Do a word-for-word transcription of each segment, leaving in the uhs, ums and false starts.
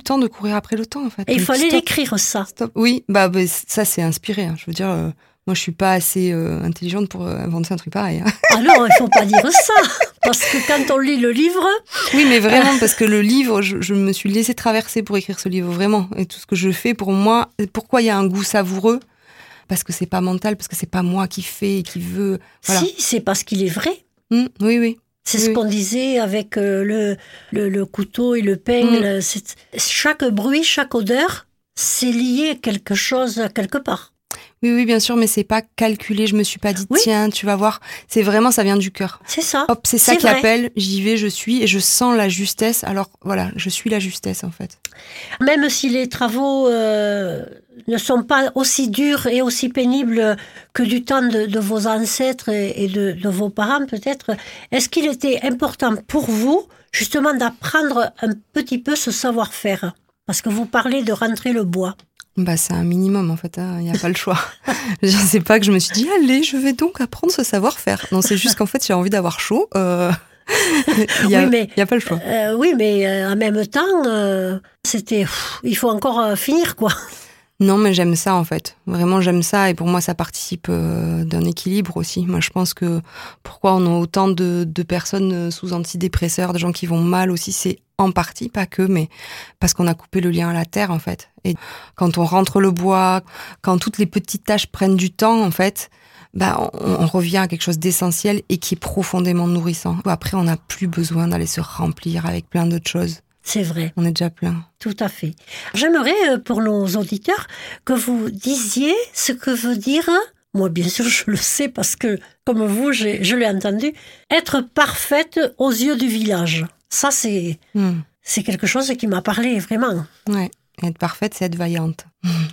temps de courir après le temps, en fait. Et il Donc, fallait stop, l'écrire, ça. stop. Oui, bah, bah, ça, c'est inspiré. Hein. Je veux dire, euh, moi, je suis pas assez euh, intelligente pour euh, inventer un truc pareil. Hein. Ah non, il faut pas dire ça. Parce que quand on lit le livre... Oui, mais vraiment, parce que le livre, je, je me suis laissée traverser pour écrire ce livre, vraiment. Et tout ce que je fais, pour moi, pourquoi il y a un goût savoureux ? Parce que c'est pas mental, parce que c'est pas moi qui fais et qui veut. Voilà. Si, c'est parce qu'il est vrai. Mmh, oui, oui. C'est oui, ce oui. qu'on disait avec euh, le, le, le couteau et le peigne. Mmh. Le, c'est, chaque bruit, chaque odeur, c'est lié à quelque chose, à quelque part. Oui, oui, bien sûr, mais c'est pas calculé. Je me suis pas dit, Oui. tiens, tu vas voir. C'est vraiment, ça vient du cœur. C'est ça. Hop, c'est ça C'est qui vrai. appelle. J'y vais, je suis, et je sens la justesse. Alors, voilà, je suis la justesse, en fait. Même si les travaux euh, ne sont pas aussi durs et aussi pénibles que du temps de, de vos ancêtres et, et de, de vos parents, peut-être, est-ce qu'il était important pour vous, justement, d'apprendre un petit peu ce savoir-faire ? Parce que vous parlez de rentrer le bois. Bah, c'est un minimum, en fait. Il hein, n'y a pas le choix. Je sais pas que je me suis dit, allez, je vais donc apprendre ce savoir-faire. Non, c'est juste qu'en fait, j'ai envie d'avoir chaud. Euh... Il n'y a, oui, mais, y a pas le choix. Euh, oui, mais euh, en même temps, euh, c'était... Pff, il faut encore euh, finir, quoi. Non, mais j'aime ça, en fait. Vraiment, j'aime ça. Et pour moi, ça participe euh, d'un équilibre aussi. Moi, je pense que pourquoi on a autant de, de personnes sous antidépresseurs, de gens qui vont mal aussi, c'est en partie, pas que, mais parce qu'on a coupé le lien à la terre, en fait. Et quand on rentre le bois, quand toutes les petites tâches prennent du temps, en fait, bah, on, on revient à quelque chose d'essentiel et qui est profondément nourrissant. Après, on n'a plus besoin d'aller se remplir avec plein d'autres choses. C'est vrai. On est déjà plein. Tout à fait. J'aimerais, pour nos auditeurs, que vous disiez ce que veut dire, moi bien sûr je le sais parce que, comme vous, j'ai, je l'ai entendu, être parfaite aux yeux du village. Ça, c'est, mmh. c'est quelque chose qui m'a parlé, vraiment. Ouais, être parfaite, c'est être vaillante.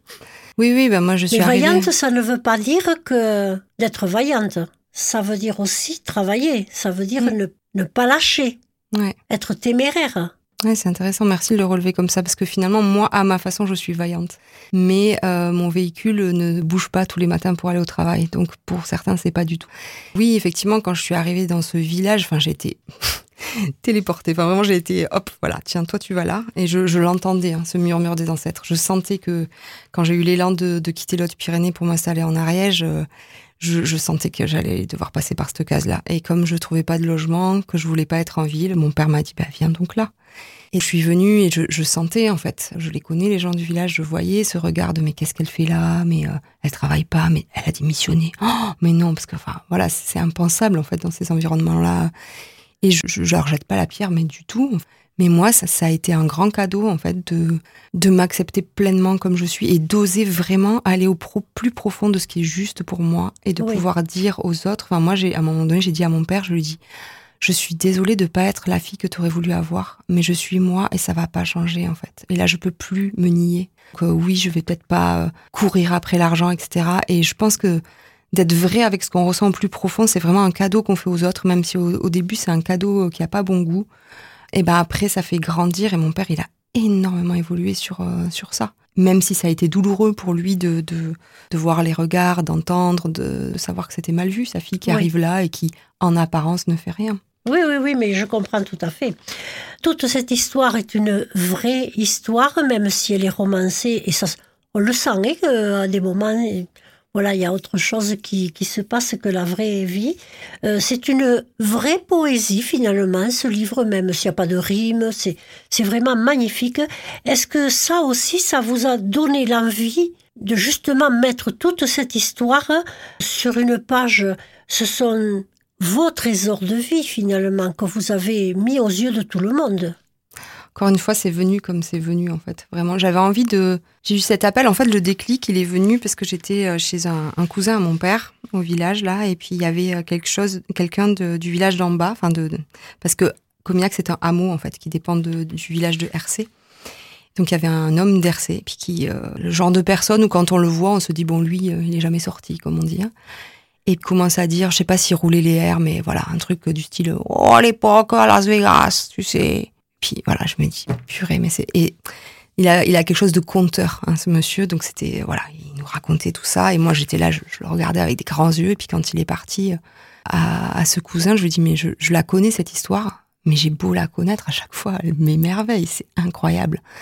oui, oui, ben moi je suis Mais arrivée... vaillante, ça ne veut pas dire que d'être vaillante. Ça veut dire aussi travailler. Ça veut dire mmh. ne, ne pas lâcher. Ouais. Être téméraire. Ouais, c'est intéressant, merci de le relever comme ça, parce que finalement, moi, à ma façon, je suis vaillante. Mais euh, mon véhicule ne bouge pas tous les matins pour aller au travail, donc pour certains, c'est pas du tout. Oui, effectivement, quand je suis arrivée dans ce village, enfin, j'ai été téléportée, enfin vraiment, j'ai été, hop, voilà, tiens, toi, tu vas là, et je, je l'entendais, hein, ce murmure des ancêtres. Je sentais que, quand j'ai eu l'élan de, de quitter l'Haute-Pyrénées pour m'installer en Ariège, euh, Je, je sentais que j'allais devoir passer par cette case-là. Et comme je trouvais pas de logement, que je voulais pas être en ville, mon père m'a dit, bah, viens donc là. Et je suis venue et je, je sentais, en fait, je les connais, les gens du village, je voyais ce regard de, mais qu'est-ce qu'elle fait là? Mais, euh, elle travaille pas, mais elle a démissionné. Oh, mais non, parce que, enfin, voilà, c'est impensable, en fait, dans ces environnements-là. Et je, je, je leur jette pas la pierre, mais du tout. Mais moi, ça, ça a été un grand cadeau, en fait, de, de m'accepter pleinement comme je suis et d'oser vraiment aller au pro, plus profond de ce qui est juste pour moi et de oui. pouvoir dire aux autres. Enfin, moi, j'ai, à un moment donné, j'ai dit à mon père, je lui ai dit, je suis désolée de pas être la fille que tu aurais voulu avoir, mais je suis moi et ça va pas changer, en fait. Et là, je peux plus me nier. Donc, euh, oui, je vais peut-être pas courir après l'argent, et cetera. Et je pense que d'être vrai avec ce qu'on ressent au plus profond, c'est vraiment un cadeau qu'on fait aux autres, même si au, au début, c'est un cadeau qui a pas bon goût. Et ben après, ça fait grandir et mon père, il a énormément évolué sur, euh, sur ça. Même si ça a été douloureux pour lui de, de, de voir les regards, d'entendre, de, de savoir que c'était mal vu, sa fille qui oui. arrive là et qui, en apparence, ne fait rien. Oui, oui, oui, mais je comprends tout à fait. Toute cette histoire est une vraie histoire, même si elle est romancée. Et ça, on le sent, hein, qu'à des moments... Voilà, il y a autre chose qui, qui se passe que la vraie vie. Euh, c'est une vraie poésie, finalement, ce livre, même s'il n'y a pas de rime, c'est, c'est vraiment magnifique. Est-ce que ça aussi, ça vous a donné l'envie de justement mettre toute cette histoire sur une page? Ce sont vos trésors de vie, finalement, que vous avez mis aux yeux de tout le monde. Encore une fois, c'est venu comme c'est venu, en fait. Vraiment, j'avais envie de... J'ai eu cet appel, en fait, le déclic, il est venu parce que j'étais chez un, un cousin à mon père, au village, là, et puis il y avait quelque chose, quelqu'un de, du village d'en bas, enfin, de, de... Parce que Comiac, c'est un hameau, en fait, qui dépend de, du village de Hercé. Donc, il y avait un homme d'Hercé, puis qui... Euh, le genre de personne où, quand on le voit, on se dit, bon, lui, euh, il est jamais sorti, comme on dit, hein. Et il commence à dire, je sais pas s'il roulait les airs, mais voilà, un truc du style, oh, à l'époque, à Las Vegas, tu sais... Puis voilà, je me dis, purée, mais c'est... Et il a, il a quelque chose de conteur, hein, ce monsieur. Donc c'était, voilà, il nous racontait tout ça. Et moi, j'étais là, je, je le regardais avec des grands yeux. Et puis quand il est parti à, à ce cousin, je lui dis, mais je, je la connais, cette histoire. Mais j'ai beau la connaître, à chaque fois, elle m'émerveille. C'est incroyable.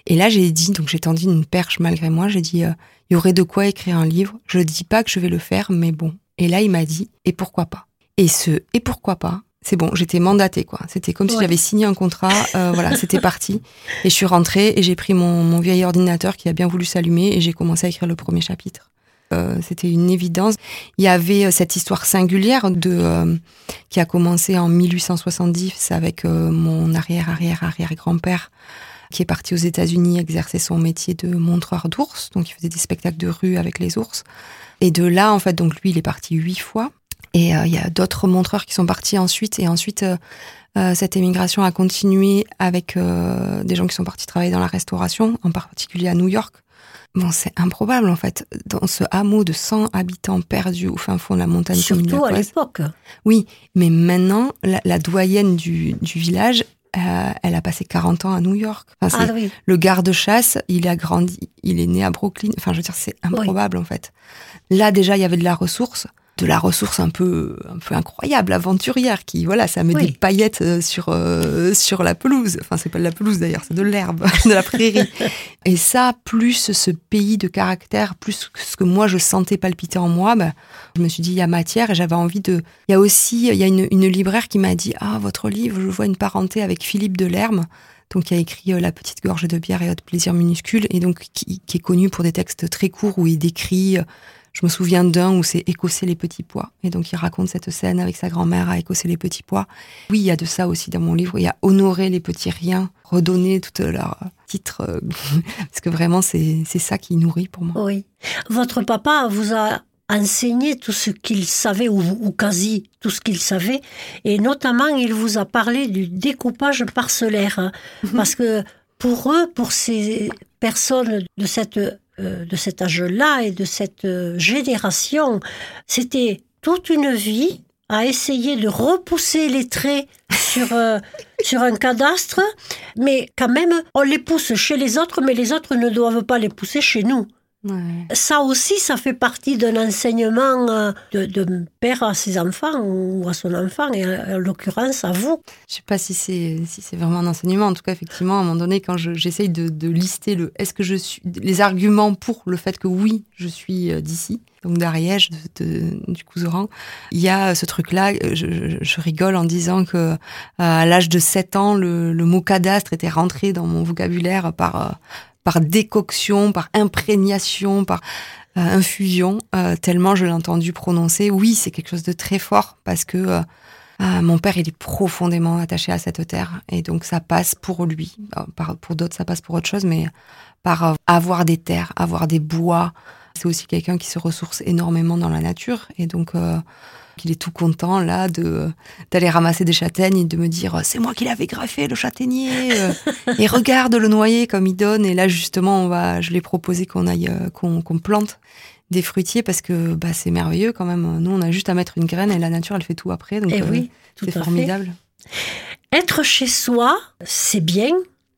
Et là, j'ai dit, donc j'ai tendu une perche malgré moi, j'ai dit, euh, il y aurait de quoi écrire un livre. Je ne dis pas que je vais le faire, mais bon. Et là, il m'a dit, et pourquoi pas? Et ce, et pourquoi pas? C'est bon, j'étais mandatée, quoi. C'était comme ouais. si j'avais signé un contrat, euh, voilà, c'était parti. Et je suis rentrée et j'ai pris mon, mon vieil ordinateur qui a bien voulu s'allumer et j'ai commencé à écrire le premier chapitre. Euh, c'était une évidence. Il y avait euh, cette histoire singulière de euh, qui a commencé en mille huit cent soixante-dix avec euh, mon arrière-arrière-arrière-grand-père qui est parti aux États-Unis exercer son métier de montreur d'ours. Donc, il faisait des spectacles de rue avec les ours. Et de là, en fait, donc lui, il est parti huit fois. Et il euh, y a d'autres montreurs qui sont partis ensuite. Et ensuite, euh, euh, cette émigration a continué avec euh, des gens qui sont partis travailler dans la restauration, en particulier à New York. Bon, c'est improbable, en fait. Dans ce hameau de cent habitants perdus au fin fond de la montagne. Surtout à l'époque. Oui, mais maintenant, la, la doyenne du, du village, euh, elle a passé quarante ans à New York. Enfin, ah oui. Le garde-chasse, il a grandi, il est né à Brooklyn. Enfin, je veux dire, c'est improbable, oui. en fait. Là, déjà, il y avait de la ressource. de la ressource un peu un peu incroyable, aventurière, qui voilà, ça met oui. des paillettes sur euh, sur la pelouse. Enfin, c'est pas de la pelouse d'ailleurs, c'est de l'herbe, de la prairie. Et ça, plus ce pays de caractère, plus ce que moi je sentais palpiter en moi, bah, je me suis dit il y a matière et j'avais envie de. Il y a aussi il y a une, une libraire qui m'a dit ah votre livre, je vois une parenté avec Philippe Delerme. Donc, qui a écrit euh, La petite gorgée de bière et autres plaisirs minuscules, et donc qui, qui est connu pour des textes très courts où il décrit. Euh, je me souviens d'un où c'est écosser les petits pois, et donc il raconte cette scène avec sa grand-mère à écosser les petits pois. Oui, il y a de ça aussi dans mon livre. Il y a honorer les petits riens, redonner tout leur titre, euh, parce que vraiment c'est c'est ça qui nourrit pour moi. Oui. Votre papa vous a enseigné tout ce qu'il savait, ou, ou quasi tout ce qu'il savait, et notamment il vous a parlé du découpage parcellaire, mmh. parce que pour eux, pour ces personnes de cette euh, de cet âge-là et de cette génération, c'était toute une vie à essayer de repousser les traits sur euh, sur un cadastre, mais quand même on les pousse chez les autres, mais les autres ne doivent pas les pousser chez nous. Ouais. Ça aussi, ça fait partie d'un enseignement de, de père à ses enfants ou à son enfant, et en l'occurrence à vous. Je ne sais pas si c'est, si c'est vraiment un enseignement. En tout cas, effectivement, à un moment donné, quand je, j'essaye de, de lister le, est-ce que je suis, les arguments pour le fait que oui, je suis d'ici, donc d'Ariège, de, de, du Couserans, il y a ce truc-là, je, je, je rigole en disant que à l'âge de sept ans, le, le mot cadastre était rentré dans mon vocabulaire par... par décoction, par imprégnation, par euh, infusion, euh, tellement je l'ai entendu prononcer. Oui, c'est quelque chose de très fort, parce que euh, euh, mon père, il est profondément attaché à cette terre, et donc ça passe pour lui. Par, pour d'autres, ça passe pour autre chose, mais par euh, avoir des terres, avoir des bois. C'est aussi quelqu'un qui se ressource énormément dans la nature, et donc... Euh, qu'il est tout content là de d'aller ramasser des châtaignes et de me dire c'est moi qui l'avais greffé le châtaignier euh, et regarde le noyer comme il donne. Et là justement on va je lui ai proposé qu'on aille euh, qu'on, qu'on plante des fruitiers, parce que bah c'est merveilleux quand même. Nous on a juste à mettre une graine et la nature elle fait tout après, donc et euh, oui, tout c'est à formidable. Fait. Être chez soi, c'est bien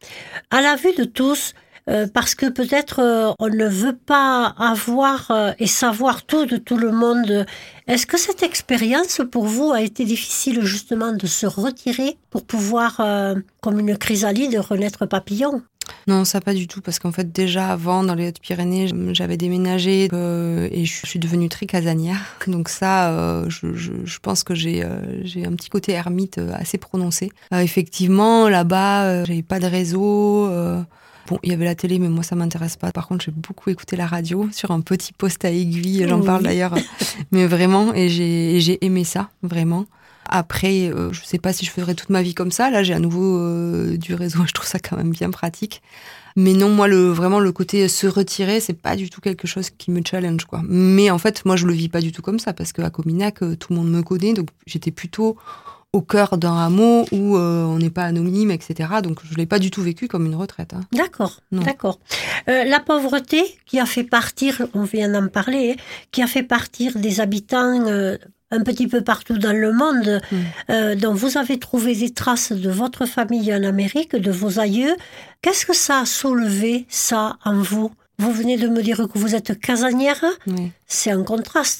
à la vue de tous. Euh, parce que peut-être euh, on ne veut pas avoir euh, et savoir tout de tout le monde. Est-ce que cette expérience pour vous a été difficile justement de se retirer pour pouvoir, euh, comme une chrysalide, renaître papillon ? Non, ça pas du tout, parce qu'en fait déjà avant dans les Hautes-Pyrénées, j'avais déménagé euh, et je suis devenue très casanière. Donc ça, euh, je, je, je pense que j'ai, euh, j'ai un petit côté ermite assez prononcé. Euh, effectivement, là-bas, euh, j'avais pas de réseau. Euh, Bon, il y avait la télé, mais moi, ça m'intéresse pas. Par contre, j'ai beaucoup écouté la radio sur un petit poste à aiguille. J'en oui. parle d'ailleurs. Mais vraiment, et j'ai, et j'ai aimé ça, vraiment. Après, euh, je sais pas si je ferais toute ma vie comme ça. Là, j'ai à nouveau euh, du réseau. Je trouve ça quand même bien pratique. Mais non, moi, le, vraiment, le côté se retirer, c'est pas du tout quelque chose qui me challenge, quoi. Mais en fait, moi, je le vis pas du tout comme ça, parce qu'à Cominac, tout le monde me connaît. Donc, j'étais plutôt au cœur d'un hameau où euh, on n'est pas anonyme, et cetera. Donc, je ne l'ai pas du tout vécu comme une retraite. Hein. D'accord, non. d'accord. Euh, la pauvreté qui a fait partir, on vient d'en parler, hein, qui a fait partir des habitants euh, un petit peu partout dans le monde, mmh. euh, dont vous avez trouvé des traces de votre famille en Amérique, de vos aïeux. Qu'est-ce que ça a soulevé, ça, en vous ? Vous venez de me dire que vous êtes casanière. Oui. C'est un contraste.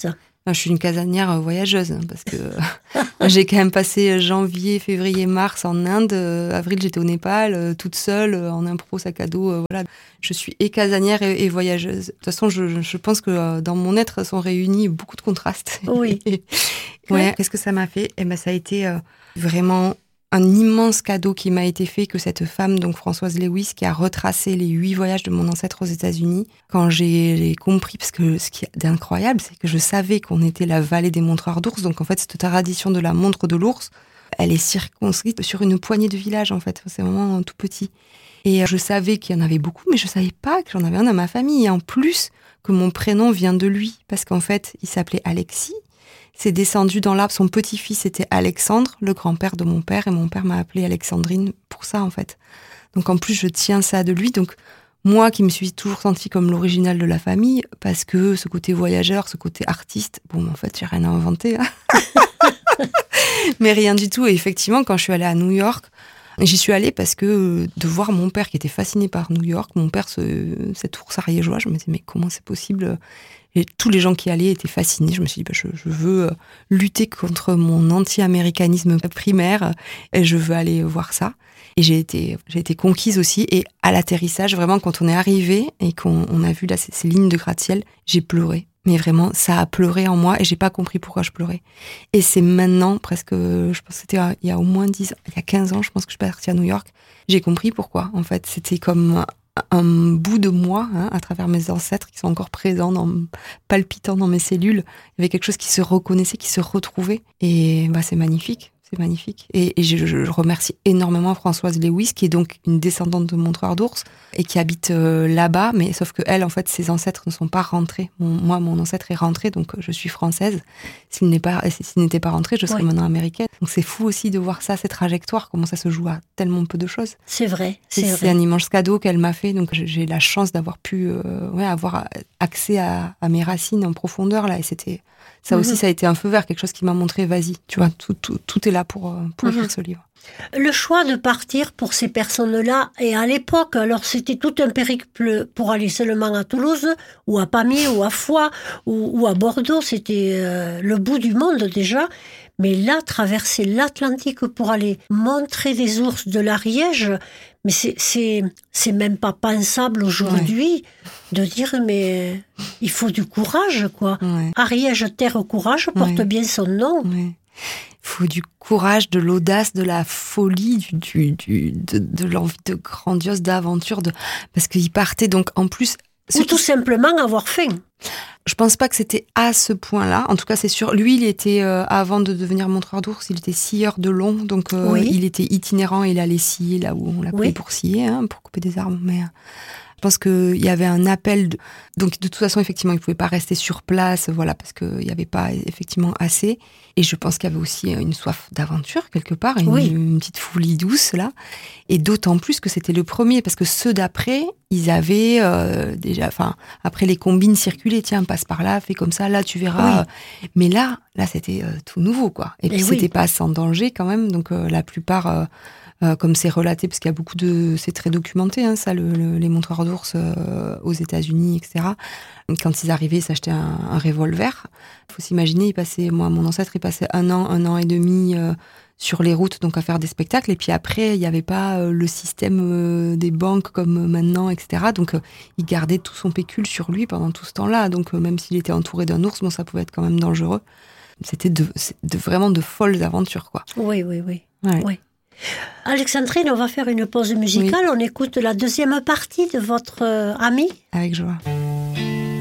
Enfin, je suis une casanière voyageuse, hein, parce que j'ai quand même passé janvier, février, mars en Inde. Euh, avril, j'étais au Népal, euh, toute seule, euh, en impro, sac à dos. Euh, voilà. Je suis et casanière et, et voyageuse. De toute façon, je, je pense que euh, dans mon être sont réunis beaucoup de contrastes. Oui. ouais. ouais. Qu'est-ce que ça m'a fait? Eh ben, ça a été euh, vraiment un immense cadeau qui m'a été fait, que cette femme, donc Françoise Lewis, qui a retracé les huit voyages de mon ancêtre aux États-Unis. Quand j'ai, j'ai compris, parce que ce qui est incroyable, c'est que je savais qu'on était la vallée des montreurs d'ours. Donc en fait, cette tradition de la montre de l'ours, elle est circonscrite sur une poignée de villages, en fait. C'est vraiment tout petit. Et je savais qu'il y en avait beaucoup, mais je savais pas que j'en avais un dans ma famille. Et en plus, que mon prénom vient de lui, parce qu'en fait, il s'appelait Alexis. C'est descendu dans l'arbre. Son petit-fils était Alexandre, le grand-père de mon père, et mon père m'a appelée Alexandrine pour ça, en fait. Donc en plus, je tiens ça de lui. Donc moi, qui me suis toujours sentie comme l'original de la famille, parce que ce côté voyageur, ce côté artiste, bon, en fait, j'ai rien à inventer, hein. Mais rien du tout. Et effectivement, quand je suis allée à New York, j'y suis allée parce que de voir mon père qui était fasciné par New York, mon père, ce, cet ours ariégeois, je me disais, mais comment c'est possible? Et tous les gens qui allaient étaient fascinés. Je me suis dit, bah, je, je veux lutter contre mon anti-américanisme primaire et je veux aller voir ça. Et j'ai été, j'ai été conquise aussi. Et à l'atterrissage, vraiment, quand on est arrivé et qu'on on a vu là ces, ces lignes de gratte-ciel, j'ai pleuré. Mais vraiment, ça a pleuré en moi et j'ai pas compris pourquoi je pleurais. Et c'est maintenant, presque, je pense que c'était il y a au moins dix ans, il y a quinze ans, je pense que je suis partie à New York. J'ai compris pourquoi. En fait, c'était comme un bout de moi, hein, à travers mes ancêtres qui sont encore présents, dans, palpitants dans mes cellules. Il y avait quelque chose qui se reconnaissait, qui se retrouvait. Et bah, c'est magnifique. C'est magnifique. Et, et je, je remercie énormément Françoise Lewis, qui est donc une descendante de montreurs d'ours et qui habite euh, là-bas. Mais sauf que elle, en fait, ses ancêtres ne sont pas rentrés. Mon, moi, mon ancêtre est rentré, donc je suis française. S'il n'est pas, s'il n'était pas rentré, je serais oui. maintenant américaine. Donc c'est fou aussi de voir ça, cette trajectoire, comment ça se joue à tellement peu de choses. C'est vrai. C'est, c'est, vrai. c'est un immense cadeau qu'elle m'a fait. Donc j'ai la chance d'avoir pu, euh, ouais, avoir accès à, à mes racines en profondeur là. Et c'était Ça aussi, mmh. ça a été un feu vert, quelque chose qui m'a montré, vas-y, tu vois, tout, tout, tout est là pour, pour mmh. écrire ce livre. Le choix de partir pour ces personnes-là, et à l'époque, alors c'était tout un périple pour aller seulement à Toulouse, ou à Pamiers, ou à Foix, ou, ou à Bordeaux, c'était euh, le bout du monde déjà. Mais là, traverser l'Atlantique pour aller montrer des ours de l'Ariège, mais c'est, c'est, c'est même pas pensable aujourd'hui ouais. de dire, mais il faut du courage, quoi. Ouais. Ariège, terre courage, porte ouais. bien son nom. Ouais. Il faut du courage, de l'audace, de la folie, du, du, du, de, de l'envie de grandiose, d'aventure. De... Parce qu'il partait donc en plus... Ou tout qui... simplement avoir faim. Je pense pas que c'était à ce point-là. En tout cas, c'est sûr. Lui, il était, euh, avant de devenir montreur d'ours, il était scieur de long. Donc, euh, oui. il était itinérant. Il allait scier là où on l'appelait oui. pour scier, hein, pour couper des arbres. Mais... Je pense qu'il y avait un appel. De... Donc, de toute façon, effectivement, il ne pouvait pas rester sur place, voilà, parce qu'il n'y avait pas effectivement assez. Et je pense qu'il y avait aussi une soif d'aventure, quelque part, une, oui. une petite folie douce, là. Et d'autant plus que c'était le premier, parce que ceux d'après, ils avaient euh, déjà... Enfin, après, les combines circulaient. Tiens, passe par là, fais comme ça, là, tu verras. Oui. Mais là, là, c'était euh, tout nouveau, quoi. Et puis, Et c'était oui. pas sans danger, quand même. Donc, euh, la plupart... Euh, Euh, comme c'est relaté, parce qu'il y a beaucoup de... C'est très documenté, hein, ça, le, le, les montreurs d'ours euh, aux États-Unis, et cetera. Quand ils arrivaient, ils s'achetaient un, un revolver. Il faut s'imaginer, il passait... Moi, mon ancêtre, il passait un an, un an et demi euh, sur les routes, donc à faire des spectacles. Et puis après, il n'y avait pas euh, le système euh, des banques comme maintenant, et cetera. Donc, euh, il gardait tout son pécule sur lui pendant tout ce temps-là. Donc, euh, même s'il était entouré d'un ours, bon, ça pouvait être quand même dangereux. C'était de, de, vraiment de folles aventures, quoi. Oui, oui, oui. Ouais. oui. Alexandrine, on va faire une pause musicale. Oui. On écoute la deuxième partie de votre euh, ami. Avec joie.